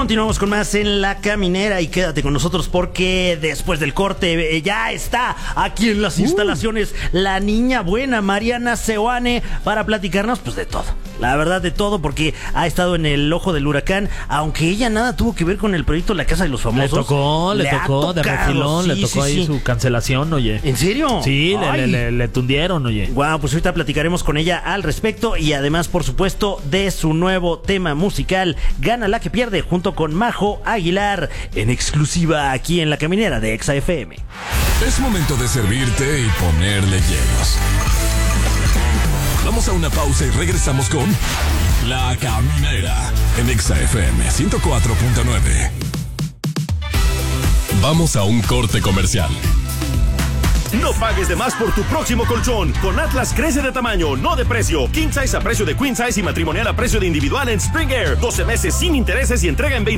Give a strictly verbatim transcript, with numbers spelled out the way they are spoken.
Continuamos con más en La Caminera y quédate con nosotros porque después del corte eh, ya está aquí en las uh. instalaciones la niña buena Mariana Seoane para platicarnos pues de todo. La verdad de todo porque ha estado en el ojo del huracán, aunque ella nada tuvo que ver con el proyecto La Casa de los Famosos. Le tocó, le, le tocó de refilón, sí, le tocó sí, ahí sí. su cancelación, oye. ¿En serio? Sí, le, le, le, le tundieron, oye. Guau, wow, pues ahorita platicaremos con ella al respecto y además, por supuesto, de su nuevo tema musical, Gana la que pierde, junto con Majo Aguilar, en exclusiva aquí en La Caminera de Exa F M. Es momento de servirte y ponerle hielos. Vamos a una pausa y regresamos con La Caminera en Exa F M ciento cuatro punto nueve. Vamos a un corte comercial. No pagues de más por tu próximo colchón. Con Atlas crece de tamaño, no de precio. King size a precio de queen size y matrimonial a precio de individual en Spring Air. doce meses sin intereses y entrega en veinte.